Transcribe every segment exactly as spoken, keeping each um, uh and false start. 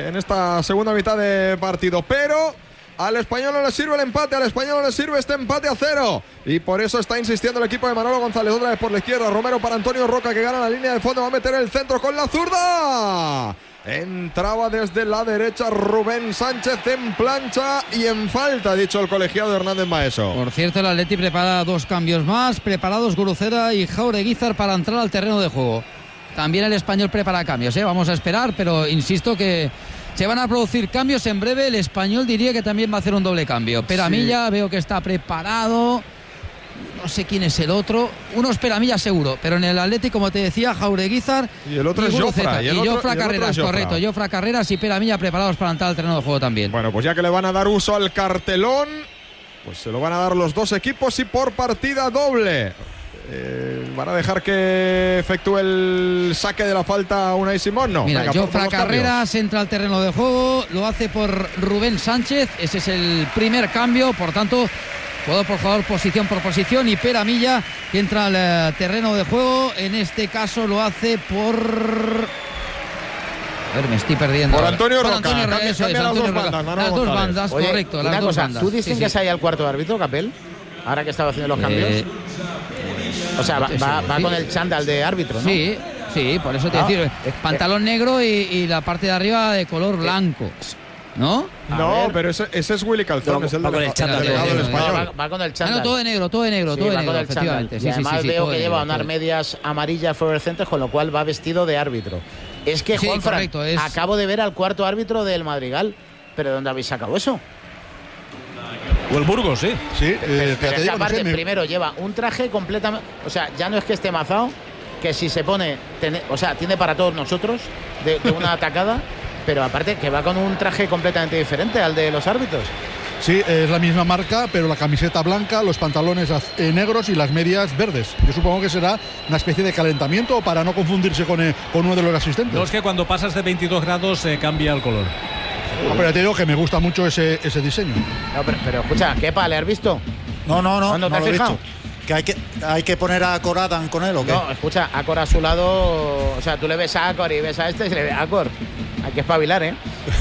este, en esta segunda mitad de partido. Pero al Español no le sirve el empate, al Español no le sirve este empate a cero. Y por eso está insistiendo el equipo de Manolo González. Otra vez por la izquierda, Romero para Antonio Roca, que gana la línea de fondo. Va a meter el centro con la zurda. Entraba desde la derecha Rubén Sánchez en plancha y en falta, ha dicho el colegiado de Hernández Maeso. Por cierto, el Atleti prepara dos cambios más. Preparados Guruceta y Jaureguizar para entrar al terreno de juego. También el Español prepara cambios, ¿eh? Vamos a esperar, pero insisto que se van a producir cambios en breve. El Español diría que también va a hacer un doble cambio. Peramilla, sí. Veo que está preparado. No sé quién es el otro. Uno es Peramilla seguro, pero en el Atlético, como te decía, Jaureguizar y el otro y es Jofra. Y, y Jofra Carreras, correcto. Jofra Carreras y Peramilla preparados para entrar al terreno de juego también. Bueno, pues ya que le van a dar uso al cartelón, pues se lo van a dar los dos equipos y por partida doble. Eh, ¿Van a dejar que efectúe el saque de la falta Unai Simón? No. Mira, Venga, Jofra Carreras cambios. Entra al terreno de juego, lo hace por Rubén Sánchez. Ese es el primer cambio, por tanto, jugador por jugador, posición por posición. Y Peramilla, que entra al uh, terreno de juego, en este caso lo hace por... A ver, me estoy perdiendo. Por Antonio Roca. Por Antonio Roca, eso es, las, Antonio dos Roca. bandas, las dos bandas, Oye, correcto. Las una dos cosa, bandas. ¿tú distingues sí, sí. ahí al cuarto árbitro, Capel? Ahora que estaba haciendo los cambios. Eh, o sea, va, va, va sí. con el chándal de árbitro, ¿no? Sí, sí, por eso te ah, decir, es, pantalón eh, negro y, y la parte de arriba de color blanco. ¿No? No, pero ese, ese es Willy Calzón, no, es el va del con el chándal de, de, de, de, español. Va, va con el chándal. Ah, no, todo de negro, todo de negro, sí, todo de va negro, con el efectivamente. Sí, y además sí, sí, veo que negro, lleva unas todo. medias amarillas fluorescentes, con lo cual va vestido de árbitro. Es que, sí, Juanfran, correcto, es... acabo de ver al cuarto árbitro del Madrigal. ¿Pero dónde habéis sacado eso? O el Burgos, sí. Sí, pero, eh, pero es que aparte, no sé, primero lleva un traje completamente... O sea, ya no es que esté mazado, que si se pone... Ten, o sea, tiene para todos nosotros de, de una atacada, pero aparte que va con un traje completamente diferente al de los árbitros. Sí, es la misma marca, pero la camiseta blanca, los pantalones eh, negros y las medias verdes. Yo supongo que será una especie de calentamiento para no confundirse con, eh, con uno de los asistentes. No, es que cuando pasas de veintidós grados eh, cambia el color. No, pero te digo que me gusta mucho ese, ese diseño. No, pero, pero escucha, ¿Kepa le has visto? No, no, no. ¿Cuándo no te has fijado? ¿Que hay, que ¿Hay que poner a Acor Adam con él o qué? No, escucha, Acor a su lado. O sea, tú le ves a Acor y ves a este y se le ve a Acor. Hay que espabilar, ¿eh?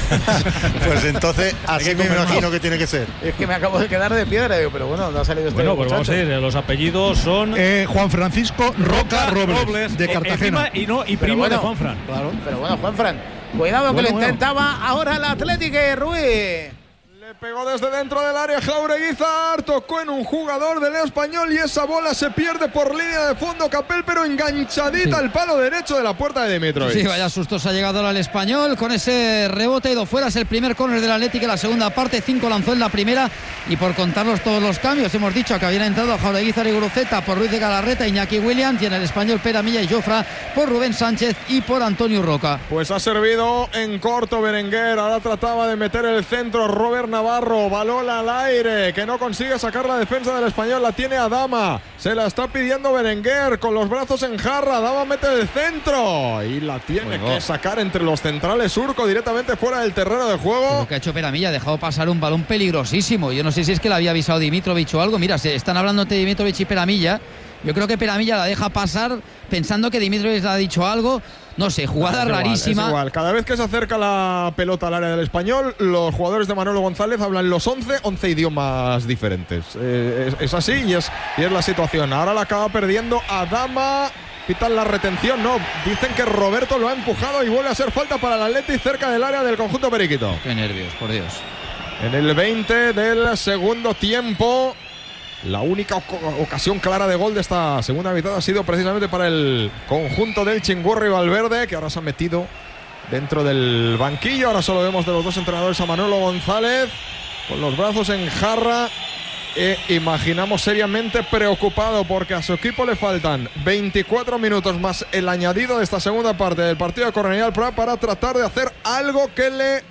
Pues entonces, así me imagino que tiene que ser. Es que me acabo de quedar de piedra, digo, pero bueno, no ha salido este. Bueno, pues vamos a ir. Los apellidos son. Eh, Juan Francisco Roca, Roca Robles, Robles, de Cartagena. Eh, y, no, y primo bueno, de Juanfran. Claro. Pero bueno, Juanfran, cuidado que bueno, lo intentaba bueno. Ahora el Atlético Ruiz. Le pegó desde dentro del área Jaureguizar, tocó en un jugador del Español y esa bola se pierde por línea de fondo, Capel, pero enganchadita sí. al palo derecho de la puerta de Dimitrovic. Sí, vaya susto se ha llegado ahora al Español con ese rebote ido fuera. Es el primer córner del Atlético en la segunda parte, cinco lanzó en la primera y por contarlos todos los cambios hemos dicho que habían entrado Jaureguizar y Guruceta por Ruiz de Galarreta, Iñaki Williams, y en el Español Peramilla y Jofra por Rubén Sánchez y por Antonio Roca. Pues ha servido en corto Berenguer, ahora trataba de meter el centro Robert Navarro, balón al aire, que no consigue sacar la defensa del Español, la tiene Adama, se la está pidiendo Berenguer con los brazos en jarra, Adama mete el centro y la tiene bueno. que sacar entre los centrales, Surco directamente fuera del terreno de juego. Lo que ha hecho Peramilla, ha dejado pasar un balón peligrosísimo, yo no sé si es que le había avisado Dimitrovic o algo, mira, se están hablando entre Dimitrovic y Peramilla, yo creo que Peramilla la deja pasar pensando que Dimitrovic le ha dicho algo. No sé, jugada es igual, rarísima. Es igual, cada vez que se acerca la pelota al área del Español, los jugadores de Manolo González hablan los once, once idiomas diferentes. Eh, es, es así y es, y es la situación. Ahora la acaba perdiendo Adama. Pitan la retención, no. Dicen que Roberto lo ha empujado y vuelve a ser falta para el Atleti cerca del área del conjunto periquito. Qué nervios, por Dios. En el veinte del segundo tiempo. La única ocasión clara de gol de esta segunda mitad ha sido precisamente para el conjunto del Chingurri Valverde, que ahora se ha metido dentro del banquillo. Ahora solo vemos de los dos entrenadores a Manolo González con los brazos en jarra. E imaginamos seriamente preocupado porque a su equipo le faltan veinticuatro minutos más el añadido de esta segunda parte del partido de Cornellà al Prat para tratar de hacer algo que le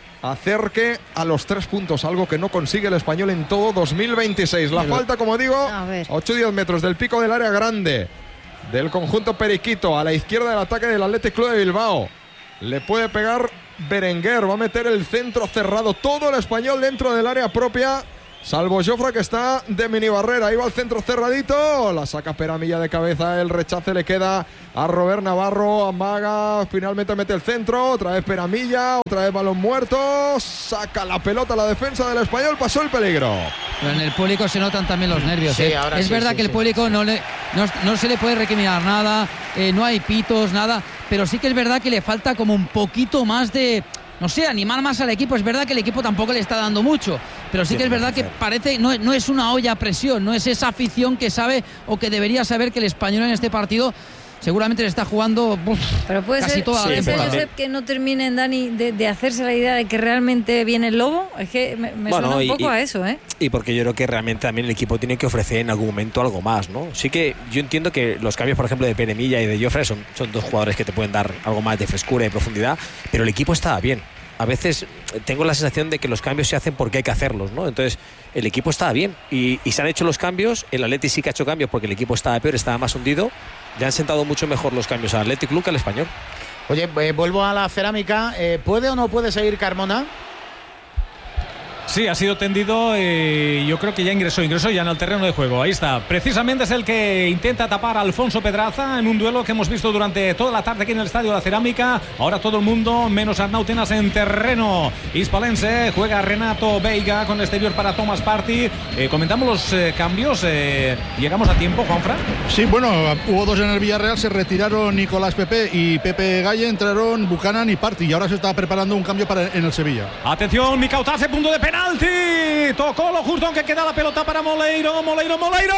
acerque a los tres puntos, algo que no consigue el Español en todo dos mil veintiséis. La Pero, falta, como digo, a ocho o diez metros del pico del área grande del conjunto periquito, a la izquierda del ataque del Athletic Club de Bilbao. Le puede pegar Berenguer, va a meter el centro cerrado, todo el Español dentro del área propia. salvo Jofre, que está de mini barrera. Ahí va el centro cerradito, la saca Peramilla de cabeza, el rechace le queda a Robert Navarro, amaga, finalmente mete el centro, otra vez Peramilla, otra vez balón muerto, saca la pelota a la defensa del Español, pasó el peligro. Pero en el público se notan también los nervios. Sí, ¿eh? ahora es sí, verdad sí, que el sí. público no, le, no, no se le puede recriminar nada, eh, no hay pitos, nada, pero sí que es verdad que le falta como un poquito más de, no sé, animar más al equipo. Es verdad que el equipo tampoco le está dando mucho, pero sí que es verdad que parece, no, no es una olla a presión, no es esa afición que sabe o que debería saber que el Español en este partido seguramente le está jugando uf, pero puede casi ser, toda la puede ser, temporada. Josep, que no terminen, Dani, de, de hacerse la idea de que realmente viene el lobo. Es que me, me Bueno, suena un y- poco y- a eso, ¿eh? Y porque yo creo que realmente también el equipo tiene que ofrecer en algún momento algo más, ¿no? Sí que yo entiendo que los cambios, por ejemplo, de Peramilla y de Jofre son, son dos jugadores que te pueden dar algo más de frescura y profundidad, pero el equipo estaba bien. A veces tengo la sensación de que los cambios se hacen porque hay que hacerlos, ¿no? Entonces, el equipo estaba bien y, y se han hecho los cambios. El Atleti sí que ha hecho cambios porque el equipo estaba peor, estaba más hundido. Ya han sentado mucho mejor los cambios al Athletic Club que al Español. Oye, eh, vuelvo a la cerámica. Eh, ¿Puede o no puede seguir Carmona? Sí, ha sido tendido y yo creo que ya ingresó, ingresó ya en el terreno de juego. Ahí está. Precisamente es el que intenta tapar a Alfonso Pedraza en un duelo que hemos visto durante toda la tarde aquí en el Estadio de la Cerámica. Ahora todo el mundo, menos Arnau Tenas en terreno hispalense. Juega Renato Veiga con exterior para Thomas Partey. Eh, comentamos los eh, cambios. Eh, ¿Llegamos a tiempo, Juanfran? Sí, bueno, hubo dos en el Villarreal, se retiraron Nicolás Pepe y Pepe Galle, entraron Buchanan y Partey y ahora se está preparando un cambio para en el Sevilla. Atención, Micautase, punto de penalti. Tocó lo justo, aunque queda la pelota para Moleiro. Moleiro, Moleiro.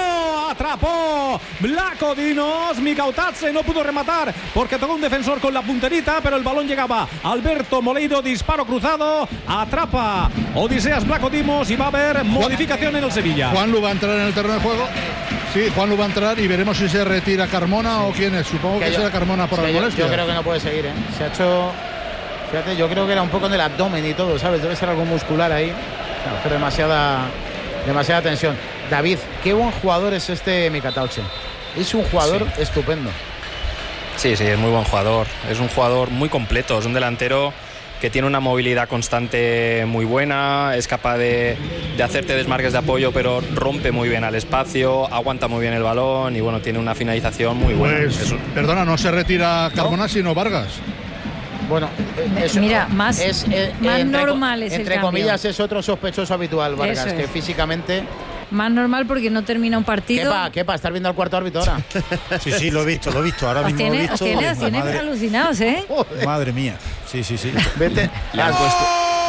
Atrapó Vlaco Dinos. Micautase no pudo rematar porque tocó un defensor con la punterita, pero el balón llegaba. Alberto Moleiro, disparo cruzado. Atrapa Odiseas Vlaco Dimos y va a haber modificación en el Sevilla. Juanlu va a entrar en el terreno de juego. Sí, Juanlu va a entrar y veremos si se retira Carmona o quién es. Supongo que, que yo, será Carmona por sí, la yo, molestia. yo creo que no puede seguir, ¿eh? Se ha hecho... Fíjate, yo creo que era un poco en el abdomen y todo, ¿sabes? Debe ser algo muscular ahí. Claro, pero demasiada, demasiada tensión. David, qué buen jugador es este Mikatauche. Es un jugador sí. estupendo. Sí, sí, es muy buen jugador. Es un jugador muy completo. Es un delantero que tiene una movilidad constante muy buena. Es capaz de, de hacerte desmarques de apoyo, pero rompe muy bien al espacio, aguanta muy bien el balón y bueno, tiene una finalización muy buena. Pues, es un... perdona, no se retira Carmona, ¿no? Sino Vargas. Bueno, eso, mira, más, es, eh, más entre, normal es entre el comillas cambio. Es otro sospechoso habitual, Vargas, es. que físicamente más normal porque no termina un partido. ¿Qué va? ¿Qué va? ¿Estar viendo al cuarto árbitro ahora? Sí, sí, lo he visto, lo he visto. Ahora os mismo tiene, lo he visto. os tiene, os tiene madre, alucinados, ¿eh? Madre mía. Sí, sí, sí. Vete. Le han puesto.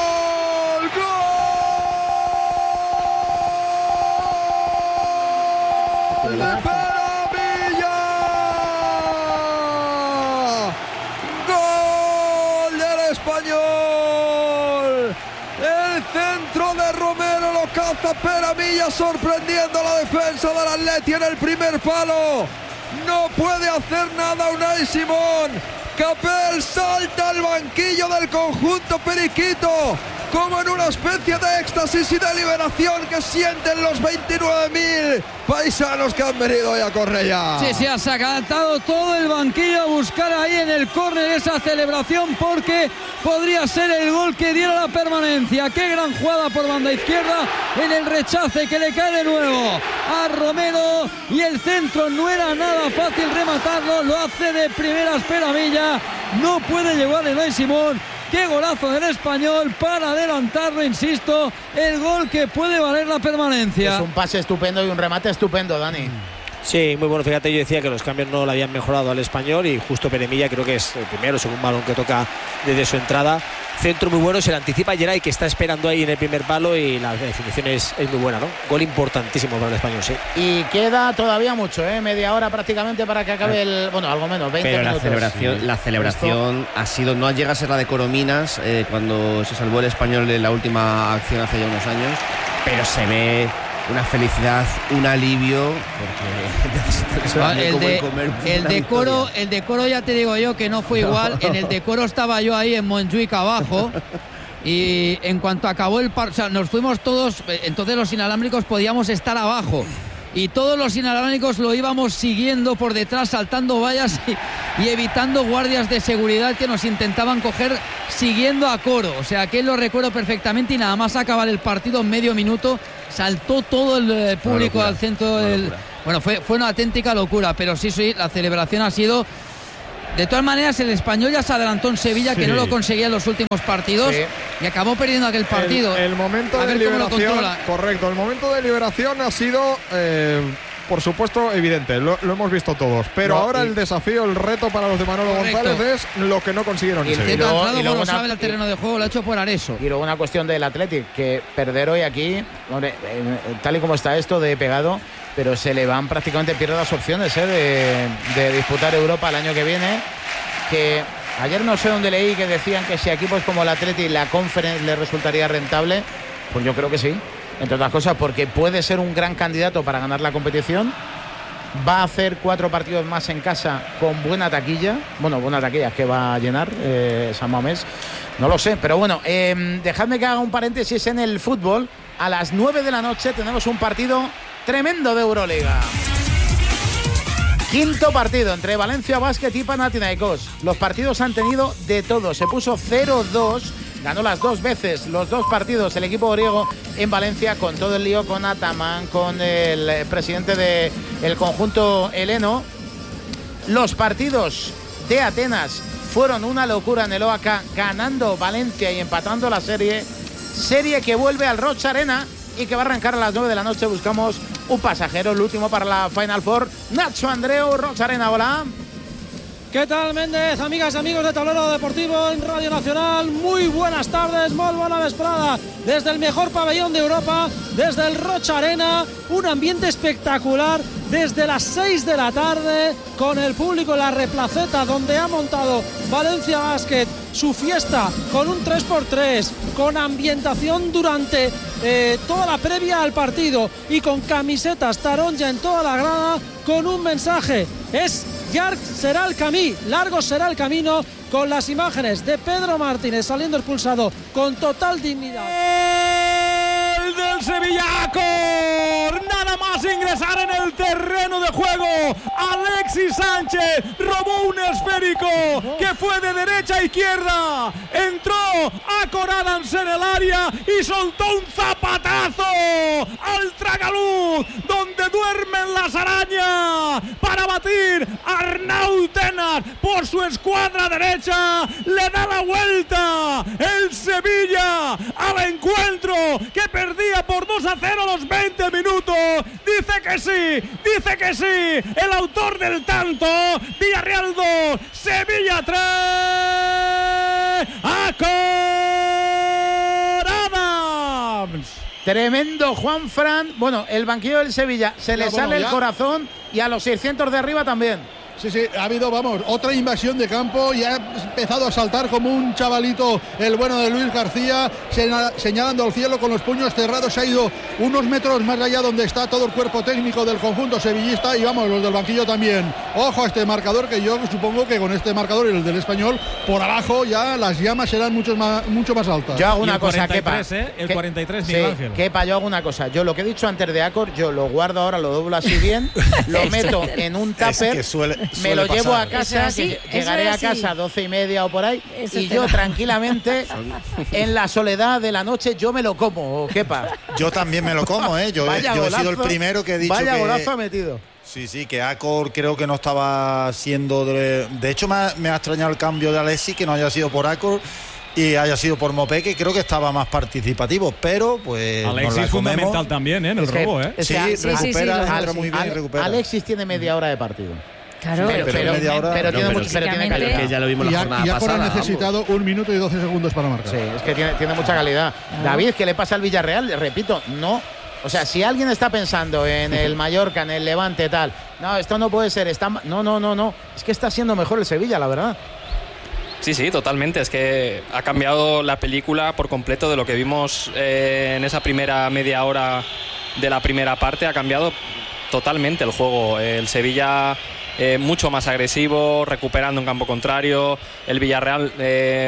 ¡Gol! ¡De Peramilla! ¡Gol del Español! El centro de Romero lo caza Peramilla, sorprendiendo a la defensa del Atleti en el primer palo. No puede hacer nada Unai Simón. Capel salta al banquillo del conjunto periquito, como en una especie de éxtasis y de liberación que sienten los veintinueve mil paisanos que han venido hoy a Cornellá. Sí, se ha sacado todo el banquillo a buscar ahí en el córner esa celebración porque podría ser el gol que diera la permanencia. Qué gran jugada por banda izquierda en el rechace que le cae de nuevo a Romero y el centro no era nada fácil rematarlo, lo hace de primeras Peramilla, no puede llegar Unai Simón. Qué golazo del Español para adelantarlo, insisto, el gol que puede valer la permanencia. Es un pase estupendo y un remate estupendo, Dani. Sí, muy bueno. Fíjate, yo decía que los cambios no le habían mejorado al Español y justo Peramilla creo que es el primero, segundo balón que toca desde su entrada. Centro muy bueno, se le anticipa a Geray, que está esperando ahí en el primer palo y la definición es, es muy buena, ¿no? Gol importantísimo para el Español, sí. Y queda todavía mucho, ¿eh? Media hora prácticamente para que acabe el... Bueno, algo menos, veinte Pero minutos. la celebración, la celebración ha sido, no llega a ser la de Corominas, eh, cuando se salvó el Español en la última acción hace ya unos años, pero se ve una felicidad, un alivio, porque el, de, el decoro, victoria. el decoro ya te digo yo que no fue igual. En el decoro estaba yo ahí en Montjuic abajo y en cuanto acabó el partido, o sea, nos fuimos todos, entonces los inalámbricos podíamos estar abajo. y todos los inalámbricos lo íbamos siguiendo por detrás, saltando vallas y, y evitando guardias de seguridad que nos intentaban coger siguiendo a coro. O sea, que lo recuerdo perfectamente y nada más acabar el partido en medio minuto saltó todo el público al centro del... Bueno, fue, fue una auténtica locura, pero sí, sí, la celebración ha sido... De todas maneras, el Español ya se adelantó en Sevilla, sí. que no lo conseguía en los últimos partidos, sí. y acabó perdiendo aquel partido. El, el momento de liberación, correcto, el momento de liberación ha sido, eh, por supuesto, evidente, lo, lo hemos visto todos. Pero no, ahora y... el desafío, el reto para los de Manolo correcto. González es lo que no consiguieron. Y el Sevilla. que ha entrado, como lo sabe el terreno de juego, lo ha hecho por Areso. Y luego una cuestión del Athletic, que perder hoy aquí, hombre, tal y como está esto de pegado, pero se le van prácticamente, pierde las opciones ¿eh? de, de disputar Europa el año que viene, que ayer no sé dónde leí que decían que si a equipos como el Atleti y la Conference le resultaría rentable, pues yo creo que sí, entre otras cosas porque puede ser un gran candidato para ganar la competición, va a hacer cuatro partidos más en casa con buena taquilla, bueno, buena taquilla que va a llenar eh, San Mamés, no lo sé, pero bueno, eh, dejadme que haga un paréntesis en el fútbol. A las nueve de la noche tenemos un partido tremendo de Euroliga. Quinto partido entre Valencia Basket y Panathinaikos. Los partidos han tenido de todo. Se puso cero dos. Ganó las dos veces los dos partidos el equipo griego en Valencia, con todo el lío con Ataman, con el presidente del conjunto heleno. Los partidos de Atenas fueron una locura en el O A K, ganando Valencia y empatando la serie. Serie que vuelve al Rocha Arena y que va a arrancar a las nueve de la noche. Buscamos un pasajero, el último para la Final Four. Nacho Andreu, Rocha Arena, hola. ¿Qué tal, Méndez? Amigas y amigos de Tablero Deportivo en Radio Nacional, muy buenas tardes, muy buena vesprada. Desde el mejor pabellón de Europa, desde el Rocha Arena, un ambiente espectacular desde las seis de la tarde, con el público en la replaceta donde ha montado Valencia Basket su fiesta con un tres por tres, con ambientación durante eh, toda la previa al partido y con camisetas taronja en toda la grada, con un mensaje: es Llarg será el camí, largo será el camino, con las imágenes de Pedro Martínez saliendo expulsado con total dignidad. El del Sevillacor, nada más ingresar en el terreno de juego, Alexis Sánchez robó un esférico que fue de derecha a izquierda, entró Akor Adams en el área y soltó un zapatazo al tragaluz donde duermen las arañas para batir a Arnau Tenas por su escuadra derecha. Le da la vuelta el Sevilla al encuentro que perdía por dos a cero a los veinte minutos. Dice que sí, dice que sí el autor del tanto. Villarreal dos, Sevilla tres. Akor Adams. Tremendo Juanfran. Bueno, el banquillo del Sevilla se le sale el corazón, y a los seiscientos de arriba también. Sí, sí, ha habido, vamos, otra invasión de campo y ha empezado a saltar como un chavalito el bueno de Luis García, señalando al cielo con los puños cerrados. Se ha ido unos metros más allá donde está todo el cuerpo técnico del conjunto sevillista, y vamos, los del banquillo también. Ojo a este marcador, que yo supongo que con este marcador y el del Español, por abajo ya las llamas serán mucho más, mucho más altas. Yo hago una el cosa, cuarenta y tres, Kepa. ¿eh? El que, cuarenta y tres, sí, Miguel Ángel. Kepa, yo hago una cosa. Yo lo que he dicho antes de Akor, yo lo guardo ahora, lo doblo así bien, lo meto en un tupper, es que suele, suele me lo pasar. llevo a casa, así, que llegaré a casa a doce y media o por ahí, eso y yo va. tranquilamente en la soledad de la noche yo me lo como, Kepa. Yo también me lo como, ¿eh? Yo, Vaya yo he golazo, sido el primero que he dicho vaya que... golazo ha metido. Sí, sí, que Akor creo que no estaba siendo... De, de hecho, me ha, me ha extrañado el cambio de Alexis, que no haya sido por Akor y haya sido por Mopé, que creo que estaba más participativo, pero pues Alexis nos la fundamental comemos. también, ¿eh? En el Es que- robo, ¿eh? es Sí, que- sí, recupera, sí, entra sí. muy bien y Ale- recupera. Alexis tiene media hora de partido. Claro, Pero, pero pero- media hora- pero No, tiene pero mucho- pero tiene físicamente- calidad. Que ya lo vimos Y, la a, jornada y Akor pasada. ha necesitado un minuto y doce segundos para marcar. Sí, es que tiene, tiene mucha calidad. David, ¿qué le pasa al Villarreal? Repito, no. O sea, si alguien está pensando en el Mallorca, en el Levante, tal, no, esto no puede ser. Está, no, no, no, no. Es que está siendo mejor el Sevilla, la verdad. Sí, sí, totalmente. Es que ha cambiado la película por completo de lo que vimos eh, en esa primera media hora de la primera parte. Ha cambiado totalmente el juego. El Sevilla eh, mucho más agresivo, recuperando un campo contrario. El Villarreal eh,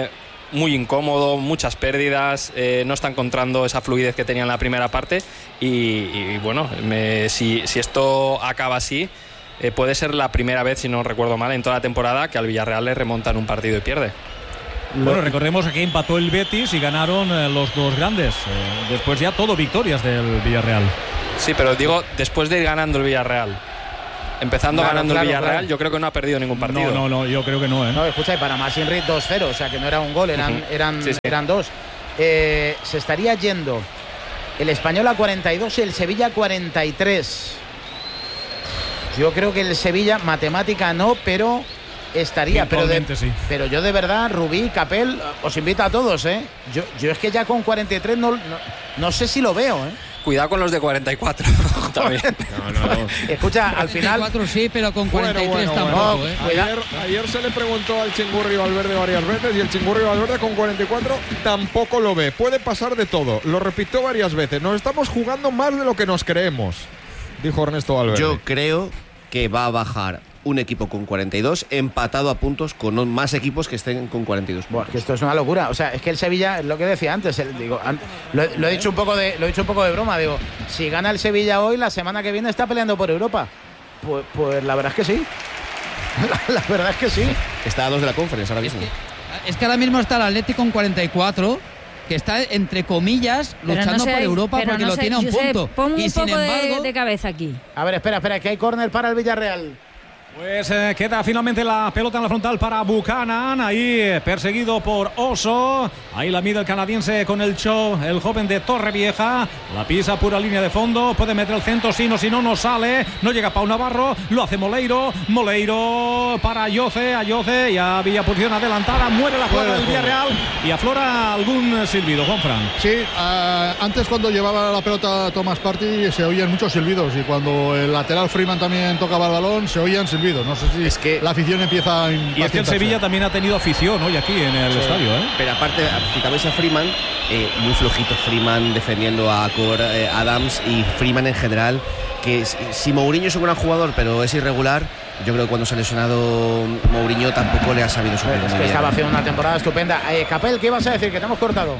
muy incómodo, muchas pérdidas, eh, no está encontrando esa fluidez que tenía en la primera parte y, y bueno, me, si, si esto acaba así, eh, puede ser la primera vez, si no recuerdo mal, en toda la temporada que al Villarreal le remontan un partido y pierde. Bueno, recordemos que empató el Betis y ganaron eh, los dos grandes. Eh, después ya todo victorias del Villarreal. Sí, pero digo, después de ir ganando el Villarreal. Empezando claro, ganando claro, el Villarreal, claro. yo creo que no ha perdido ningún partido. No, no, no, yo creo que no, ¿eh? No, escucha, y para Masinri dos cero, o sea que no era un gol, eran, Uh-huh. eran, sí, sí. eran dos. Eh, se estaría yendo el Español a cuarenta y dos y el Sevilla a cuarenta y tres. Yo creo que el Sevilla, matemática no, pero estaría. Pero, de, sí. pero yo de verdad, Rubí, Capel, os invito a todos, ¿eh? Yo, yo es que ya con cuarenta y tres no, no, no sé si lo veo, ¿eh? Cuidado con los de cuarenta y cuatro también. No, no, no. Escucha, al final. cuarenta y cuatro sí, pero con cuarenta y tres Bueno, bueno, tampoco, bueno. ¿eh? Ayer, ayer se le preguntó al Chingurri Valverde varias veces y el Chingurri Valverde con cuarenta y cuatro tampoco lo ve. Puede pasar de todo. Lo repitió varias veces. Nos estamos jugando más de lo que nos creemos, dijo Ernesto Valverde. Yo creo que va a bajar un equipo con cuarenta y dos empatado a puntos con más equipos que estén con cuarenta y dos. Buah, que esto es una locura. O sea, es que el Sevilla, es lo que decía antes, el, digo, an, lo, lo he dicho un poco de, lo he dicho un poco de broma. Digo, si gana el Sevilla hoy, la semana que viene está peleando por Europa. Pues, pues la verdad es que sí. La, la verdad es que sí. Está a dos de la Conference ahora mismo. Es que, es que ahora mismo está el Atlético con cuarenta y cuatro, que está entre comillas Pero luchando no sé, por Europa pero porque no lo sé, tiene a un Josep, punto. pon Y un sin poco de- embargo, de cabeza aquí. A ver, espera, espera, que hay córner para el Villarreal. Pues eh, queda finalmente la pelota en la frontal para Buchanan, ahí eh, perseguido por Oso, ahí la mide el canadiense con el show, el joven de Torrevieja, la pisa pura línea de fondo, puede meter el centro, si no, si no, no sale, no llega Pau Navarro, lo hace Moleiro, Moleiro para Ayoce, Ayoce, ya había posición adelantada, muere la jugada del Villarreal y aflora algún silbido, Juanfran. Sí, uh, antes cuando llevaba la pelota Thomas Partey se oían muchos silbidos y cuando el lateral Freeman también tocaba el balón se oían silbidos. No sé si Es que- la afición empieza a Y es que el impacientarse. Sevilla también ha tenido afición hoy aquí en el Sí. estadio, ¿eh? Pero aparte, citabais a Freeman, eh, muy flojito Freeman defendiendo a Cor, eh, Adams y Freeman en general, que si, si Mourinho es un gran jugador pero es irregular, yo creo que cuando se ha lesionado Mourinho tampoco le ha sabido suplir Es muy que bien. estaba haciendo una temporada estupenda. Eh, Capel, ¿qué ibas a decir? Que te hemos cortado.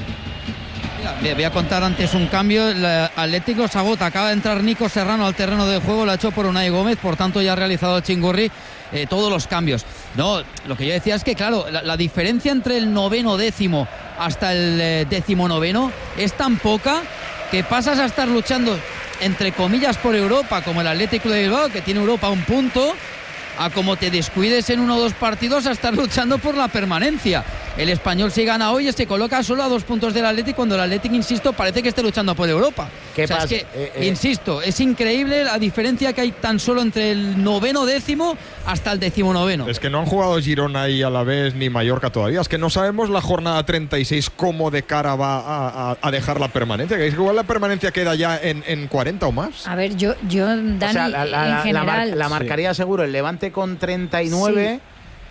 Mira, voy a contar antes un cambio. El Atlético se agota. Acaba de entrar Nico Serrano al terreno de juego. Lo ha hecho por Unai Gómez. Por tanto, ya ha realizado el Chingurri eh, todos los cambios. No, lo que yo decía es que, claro, la, la diferencia entre el noveno décimo hasta el eh, décimo noveno es tan poca que pasas a estar luchando, entre comillas, por Europa, como el Atlético de Bilbao, que tiene Europa a un punto, a como te descuides en uno o dos partidos a estar luchando por la permanencia. El Español, si gana hoy, se coloca solo a dos puntos del Atlético, cuando el Atlético, insisto, parece que esté luchando por Europa. ¿Qué O sea, pasa? es que, Eh, eh. insisto, es increíble la diferencia que hay tan solo entre el noveno décimo hasta el decimonoveno. Es que no han jugado Girona y Alavés ni Mallorca todavía. Es que no sabemos la jornada treinta y seis cómo de cara va a, a- a dejar la permanencia. Que es que igual la permanencia queda ya en, en cuarenta o más. A ver, yo, yo Dani, O sea, la, la- en la- la general. mar- la marcaría seguro el Levante con treinta y nueve.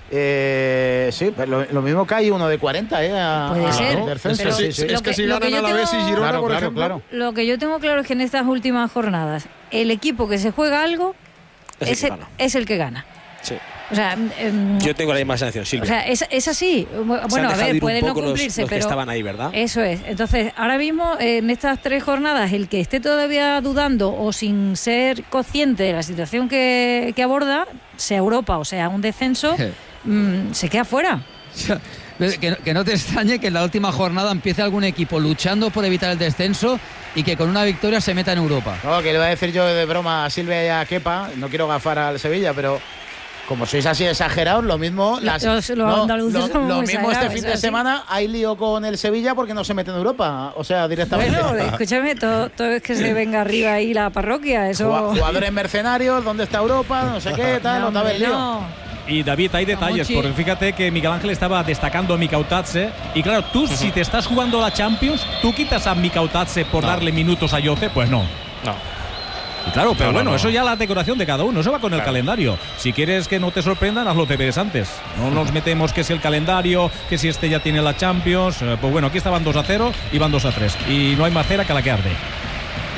Eh, sí, pero lo, lo mismo que hay uno de cuarenta, ¿eh? A- Puede a- ser, al descenso, pero sí, sí. Es lo que que- si lo que ganan yo Alavés y tengo- Girona, Claro, por claro, ejemplo. claro. Lo que yo tengo claro es que en estas últimas jornadas, el equipo que se juega algo Es el es que el, gana. es el que gana. Sí. O sea, em, Yo tengo la misma sensación, o Silvia. sea es, es así. Se han Bueno, a dejado ver, ir un puede no poco los- cumplirse, los que pero estaban ahí, ¿verdad? eso es. Entonces, ahora mismo, en estas tres jornadas, el que esté todavía dudando o sin ser consciente de la situación que, que aborda, sea Europa o sea un descenso, mm, se queda fuera. Que, que no te extrañe que en la última jornada empiece algún equipo luchando por evitar el descenso y que con una victoria se meta en Europa. No, que le iba a decir yo de broma a Silvia y a Kepa, no quiero gafar al Sevilla, pero como sois así exagerados, lo mismo las, Los- los andaluces lo, somos lo muy mismo este exagerados, fin eso de sí. semana hay lío con el Sevilla porque no se mete en Europa, o sea, directamente. Bueno, escúchame, todo, todo es que se venga arriba ahí la parroquia, eso. Jugua- Jugadores mercenarios, ¿dónde está Europa? No sé qué, tal, No, otra vez hombre, lío. no. Y David, hay detalles, Monchi. porque fíjate que Miguel Ángel estaba destacando a Mikautadze. Y claro, tú, si te estás jugando la Champions, ¿tú quitas a Mikautadze por No. darle minutos a Yoce? Pues no. No. Y claro, pero No, no, bueno, no. eso ya la decoración de cada uno, eso va con el Claro. calendario. Si quieres que no te sorprendan, haz los deberes antes. No nos metemos que si el calendario, que si este ya tiene la Champions. Eh, Pues bueno, aquí estaban dos a cero y van dos a tres. Y no hay más cera que la que arde.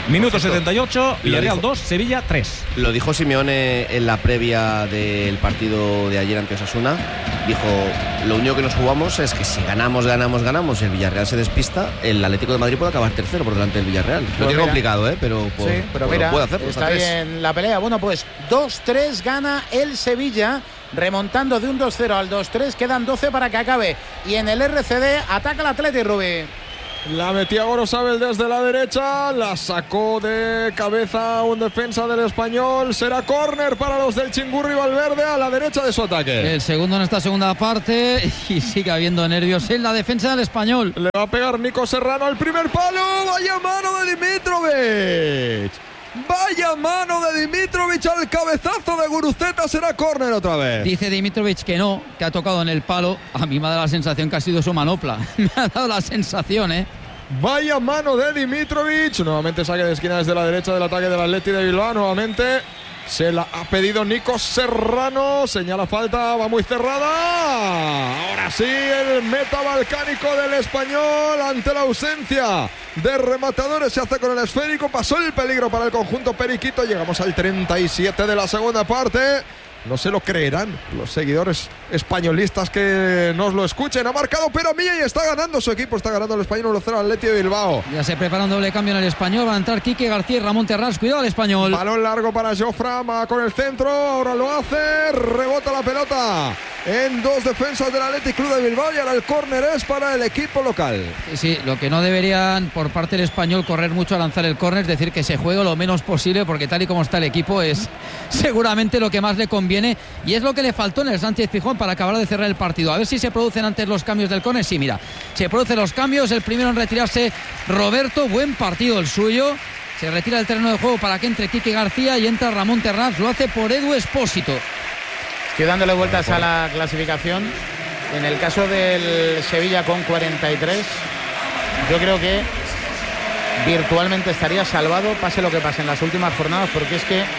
Minuto setenta y ocho, Villarreal dos, Sevilla tres. Lo dijo Simeone en la previa del partido de ayer ante Osasuna. Dijo, lo único que nos jugamos es que si ganamos, ganamos, ganamos, el Villarreal se despista, el Atlético de Madrid puede acabar tercero por delante del Villarreal. Lo tiene complicado, ¿eh? Pero, por, sí, pero por, mira, lo puede hacer. Está ahí en la pelea. Bueno, pues dos tres gana el Sevilla, remontando de un dos cero al dos tres. Quedan doce para que acabe. Y en el R C D ataca el Atleti, Rubí. La metía Gorosabel desde la derecha, la sacó de cabeza un defensa del Español. Será córner para los del Chingurri Valverde a la derecha de su ataque. El segundo en esta segunda parte y sigue habiendo nervios en la defensa del Español. Le va a pegar Nico Serrano al primer palo. Vaya mano de Dimitrovic. Vaya mano de Dimitrovic al cabezazo de Guruceta. Será córner otra vez. Dice Dimitrovic que no, que ha tocado en el palo. A mí me ha dado la sensación que ha sido su manopla. Me ha dado la sensación, ¿eh? Vaya mano de Dimitrovic. Nuevamente saque de esquina desde la derecha del ataque del Atleti de Bilbao. Nuevamente se la ha pedido Nico Serrano. Señala falta, va muy cerrada. Ahora sí, el meta balcánico del Español ante la ausencia de rematadores se hace con el esférico. Pasó el peligro para el conjunto periquito. Llegamos al treinta y siete de la segunda parte. No se lo creerán los seguidores españolistas que nos lo escuchen. Ha marcado Pera Milla y está ganando su equipo. Está ganando el Español uno cero al Atleti de Bilbao. Ya se prepara un doble cambio en el Español. Van a entrar Quique García y Ramón Terrás. Cuidado al Español. Balón largo para Jofra. Va con el centro. Ahora lo hace. Rebota la pelota en dos defensas del Athletic Club de Bilbao. Y ahora el córner es para el equipo local. Sí, sí, lo que no deberían por parte del Español correr mucho a lanzar el córner. Es decir, que se juegue lo menos posible, porque tal y como está el equipo es seguramente lo que más le conviene. Y es lo que le faltó en el Sánchez Pizjuán para acabar de cerrar el partido. A ver si se producen antes los cambios del córner. Sí, mira, se producen los cambios. El primero en retirarse, Roberto. Buen partido el suyo. Se retira del terreno de juego para que entre Quique García y entra Ramón Terrás. Lo hace por Edu Espósito. Estoy dándole vueltas a la clasificación. En el caso del Sevilla con cuarenta y tres, yo creo que virtualmente estaría salvado, pase lo que pase en las últimas jornadas, porque es que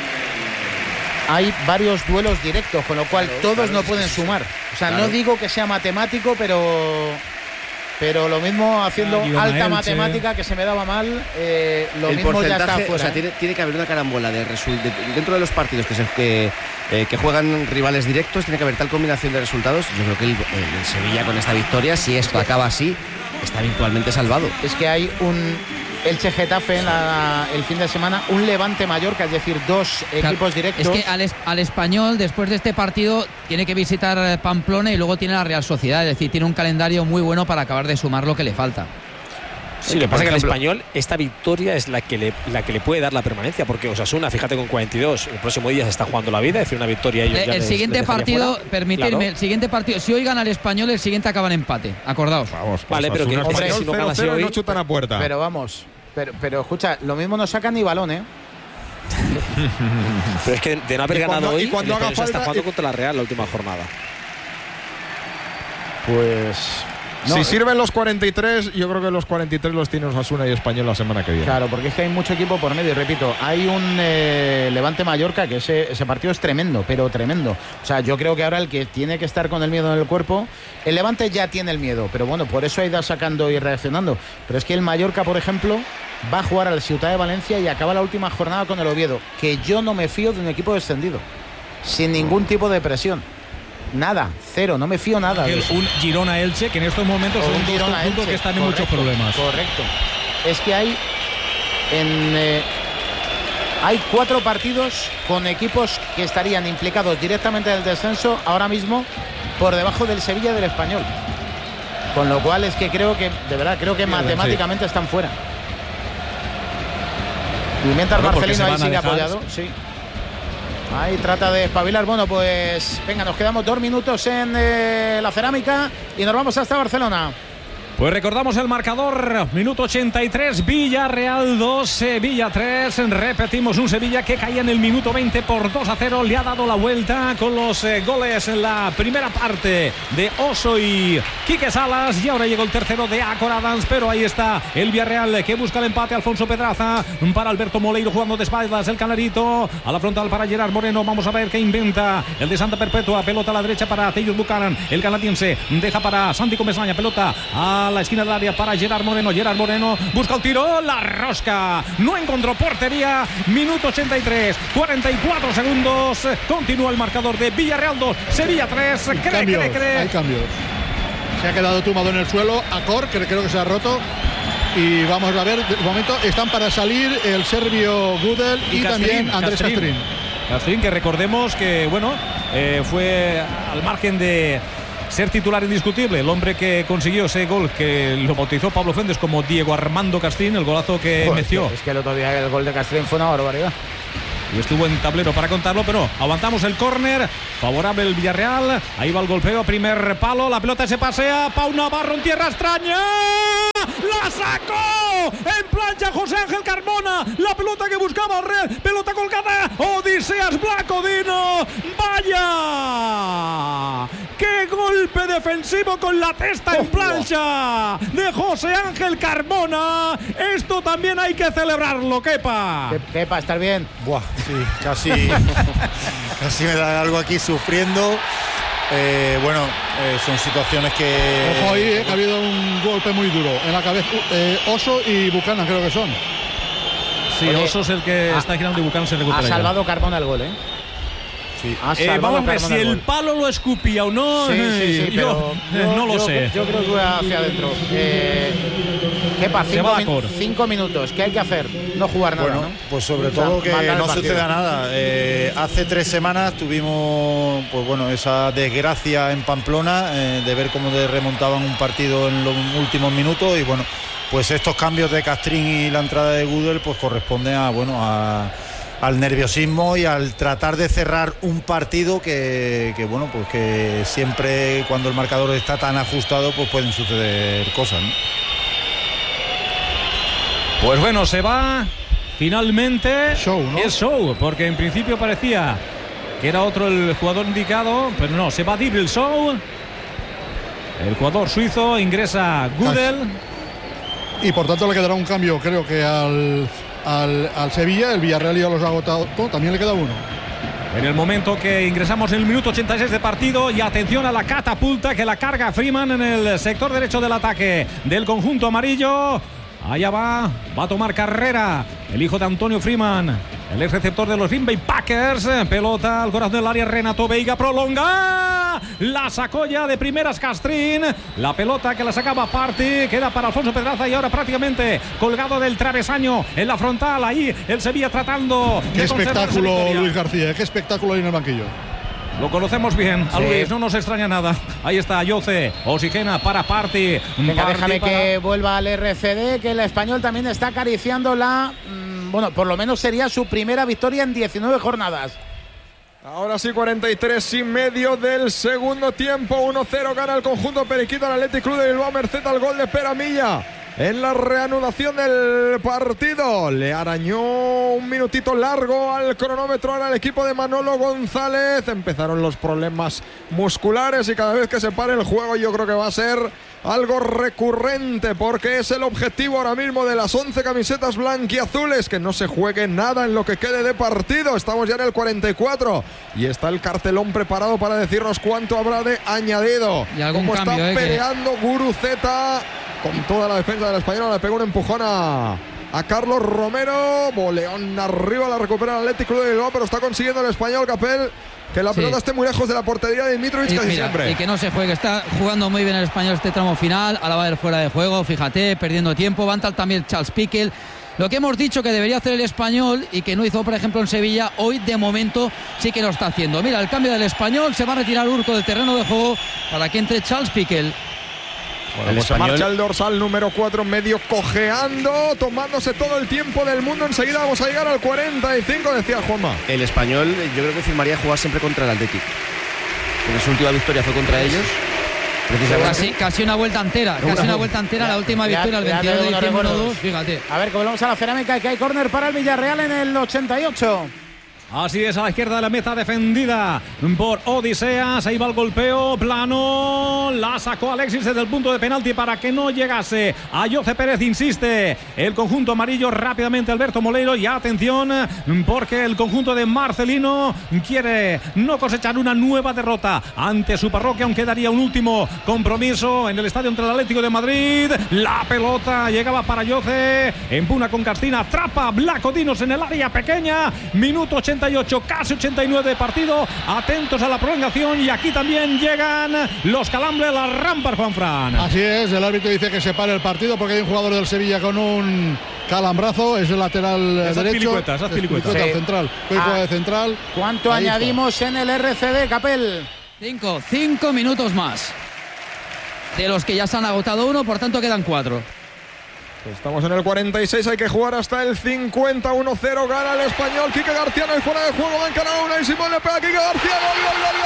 hay varios duelos directos, con lo cual claro, todos claro, no pueden sumar. O sea, claro. No digo que sea matemático, pero pero lo mismo haciendo ah, alta Elche. Matemática, que se me daba mal, eh, lo el mismo ya está fuera. O sea, ¿eh? tiene, tiene que haber una carambola de, de dentro de los partidos que, se, que, eh, que juegan rivales directos, tiene que haber tal combinación de resultados. Yo creo que el, el, el Sevilla con esta victoria, si esto acaba así, está virtualmente salvado. Es que hay un Elche Getafe en la, el fin de semana, un Levante Mallorca, es decir, dos equipos claro, directos. Es que al, es, al Español, después de este partido, tiene que visitar Pamplona y luego tiene la Real Sociedad. Es decir, tiene un calendario muy bueno para acabar de sumar lo que le falta. Sí, lo que pasa es que al Español esta victoria es la que le la que le puede dar la permanencia, porque Osasuna, fíjate, con cuarenta y dos, el próximo día se está jugando la vida, es decir, una victoria ellos el, ya el les, siguiente les partido, fuera. permitirme, claro. El siguiente partido, si hoy gana el Español, el siguiente acaba en empate, acordaos. Vamos, vale, pero que hombre, si no ganas hoy, no chutan a puerta. Pero vamos, pero, pero escucha, lo mismo no sacan ni balón, ¿eh? Pero es que de no haber cuando, ganado hoy, cuando el haga falta, está jugando y... contra la Real la última jornada. Pues no, si sirven los cuarenta y tres, yo creo que los cuarenta y tres los tiene Osasuna y Español la semana que viene. Claro, porque es que hay mucho equipo por medio. Y repito, hay un eh, Levante Mallorca que ese, ese partido es tremendo, pero tremendo. O sea, yo creo que ahora el que tiene que estar con el miedo en el cuerpo, el Levante ya tiene el miedo, pero bueno, por eso ha ido sacando y reaccionando. Pero es que el Mallorca, por ejemplo, va a jugar al Ciutat de Valencia y acaba la última jornada con el Oviedo, que yo no me fío de un equipo descendido, sin ningún tipo de presión. Nada, cero, no me fío nada. El, un Girona Elche, que en estos momentos son dos conjuntos que están en correcto, muchos problemas. Correcto. Es que hay en eh, hay cuatro partidos con equipos que estarían implicados directamente en el descenso ahora mismo por debajo del Sevilla y del Español. Con lo cual es que creo que, de verdad, creo que Pierden, matemáticamente sí. están fuera. Y mientras bueno, Marcelino ahí sigue apoyado, sí. Ahí trata de espabilar. Bueno, pues venga, nos quedamos dos minutos en eh, la cerámica y nos vamos hasta Barcelona. Pues recordamos el marcador, minuto ochenta y tres, Villarreal dos, Sevilla tres. Repetimos, un Sevilla que caía en el minuto veinte por dos a cero. Le ha dado la vuelta con los eh, goles en la primera parte de Oso y Quique Salas. Y ahora llegó el tercero de Acor Adams, pero ahí está el Villarreal que busca el empate. Alfonso Pedraza para Alberto Moleiro jugando de espaldas. El Canarito a la frontal para Gerard Moreno. Vamos a ver qué inventa el de Santa Perpetua. Pelota a la derecha para Teyus Buchanan. El canadiense deja para Santi Comesaña. Pelota a a la esquina del área para Gerard Moreno. Gerard Moreno busca el tiro, la rosca. No encontró portería. Minuto ochenta y tres, cuarenta y cuatro segundos. Continúa el marcador de Villarreal dos, Sevilla tres. Cree, cambios, cree, cree. Hay cambios. Se ha quedado tumbado en el suelo Acor, que creo que se ha roto. Y vamos a ver, de momento están para salir el serbio Gudel y, y Castrín, también Andrés Castrín. Castrín. Castrín, que recordemos que, bueno, eh, fue al margen de ser titular indiscutible, el hombre que consiguió ese gol que lo bautizó Pablo Fuentes como Diego Armando Castrín, el golazo que Joder, metió. Es que el otro día el gol de Castrín fue una barbaridad. Y estuvo en tablero para contarlo, pero aguantamos el córner, favorable el Villarreal. Ahí va el golpeo, primer palo, la pelota se pasea, Pau Navarro en tierra extraña. ¡La sacó! En plancha José Ángel Carmona. La pelota que buscaba Red. Pelota colgada. Odiseas Blacodino. ¡Vaya! ¡Qué golpe defensivo con la testa en plancha de José Ángel Carmona! Esto también hay que celebrarlo, Kepa. Kepa, ¿estás bien? Buah, sí, casi, casi me da algo aquí sufriendo. Eh, bueno, eh, son situaciones que... Ojo ahí, eh, que ha habido un golpe muy duro en la cabeza. Eh, Oso y Buchanan creo que son. Sí, Oye, Oso es el que ha, está girando y Buchanan se recupera. Ha salvado ya. Carmona el gol, ¿eh? Sí. Eh, vamos a ver si el, el palo lo escupía o no. Sí, sí, sí, yo, pero yo, no lo yo, sé. Yo creo que va hacia adentro. Eh, Kepa, cinco, min cinco minutos. ¿Qué hay que hacer? No jugar nada, bueno, ¿no? Pues sobre todo o sea, que no suceda nada. Eh, hace tres semanas tuvimos, pues bueno, esa desgracia en Pamplona eh, de ver cómo remontaban un partido en los últimos minutos y bueno, pues estos cambios de Castrín y la entrada de Gudel pues corresponden a, bueno, a al nerviosismo y al tratar de cerrar un partido que, que bueno, pues que siempre cuando el marcador está tan ajustado pues pueden suceder cosas, ¿no? Pues bueno, se va finalmente show, ¿no? Es Show, porque en principio parecía que era otro el jugador indicado, pero no, se va a ir el Show. El jugador suizo, ingresa Gudel. Y por tanto le quedará un cambio, creo que al Al, al Sevilla. El Villarreal ya los ha agotado todo, también le queda uno. En el momento que ingresamos en el minuto ochenta y seis de partido, y atención a la catapulta que la carga Freeman en el sector derecho del ataque del conjunto amarillo. Allá va, va a tomar carrera el hijo de Antonio Freeman, el ex receptor de los Green Bay Packers. Pelota al corazón del área, Renato Veiga prolonga, la sacó ya de primeras Castrín. La pelota que la sacaba Party queda para Alfonso Pedraza y ahora prácticamente colgado del travesaño en la frontal. Ahí el Sevilla tratando. Qué espectáculo, Luis García, qué espectáculo hay en el banquillo. Lo conocemos bien, a sí. Luis, no nos extraña nada. Ahí está Yoce, oxigena para Party. Venga, Party déjame para... que vuelva al R C D, que el español también está acariciando la... Mmm, bueno, por lo menos sería su primera victoria en diecinueve jornadas. Ahora sí, cuarenta y tres y medio del segundo tiempo. uno cero gana el conjunto periquito al Athletic Club de Bilbao, merced al gol de Peramilla. En la reanudación del partido le arañó un minutito largo al cronómetro ahora el equipo de Manolo González. Empezaron los problemas musculares y cada vez que se pare el juego yo creo que va a ser algo recurrente, porque es el objetivo ahora mismo de las once camisetas blanquiazules, que no se juegue nada en lo que quede de partido. Estamos ya en el cuarenta y cuatro y está el cartelón preparado para decirnos cuánto habrá de añadido. Y algún Cómo cambio, está eh, peleando que... Guruceta con toda la defensa del español. Le pegó un empujón a, a Carlos Romero. Boleón arriba, la recupera el Athletic Club de Bilbao, pero está consiguiendo el español Capel que la pelota sí. esté muy lejos de la portería de Dimitrovic, casi mira, siempre. Y que no se juegue, está jugando muy bien el español este tramo final. Ahora va a ir fuera de juego, fíjate, perdiendo tiempo. Va a entrar también Charles Piquel. Lo que hemos dicho que debería hacer el español y que no hizo, por ejemplo, en Sevilla, hoy de momento sí que lo está haciendo. Mira, el cambio del español, se va a retirar Urco del terreno de juego para que entre Charles Piquel. Bueno, el pues español... marcha el dorsal número cuatro, medio cojeando, tomándose todo el tiempo del mundo. Enseguida vamos a llegar al cuarenta y cinco, decía Juanma. El español, yo creo que firmaría jugar siempre contra el Athletic. En su última victoria fue contra ellos. Casi, casi una vuelta entera, casi una vuelta entera, la última victoria el veintidós de diciembre, fíjate. A ver, que volvemos a la cerámica y que hay córner para el Villarreal en el ochenta y ocho. Así es, a la izquierda de la meta defendida por Odiseas. Ahí va el golpeo plano. La sacó Alexis desde el punto de penalti para que no llegase a Jose Pérez. Insiste el conjunto amarillo rápidamente Alberto Moleiro. Y atención, porque el conjunto de Marcelino quiere no cosechar una nueva derrota ante su parroquia, aunque daría un último compromiso en el estadio entre el Atlético de Madrid. La pelota llegaba para Jose. Empuna con Castina. Atrapa Blanco Dinos en el área pequeña. Minuto ochenta y ocho, casi ochenta y nueve de partido. Atentos a la prolongación. Y aquí también llegan los calambres, las rampas, Juanfran. Así es, el árbitro dice que se pare el partido porque hay un jugador del Sevilla con un calambrazo, es el lateral esas derecho. Pilicuetas, esas pilicuetas. Sí. Ah, Central. Juega de central. ¿Cuánto Ahí añadimos está. en el R C D, Capel? Cinco, cinco minutos más. De los que ya se han agotado uno, por tanto quedan cuatro. Estamos en el cuarenta y seis, hay que jugar hasta el cincuenta. Uno cero, gana el Español. Quique García no hay fuera de juego, va a encarar una y Simón le pega a Quique García. Gol, gol, gol,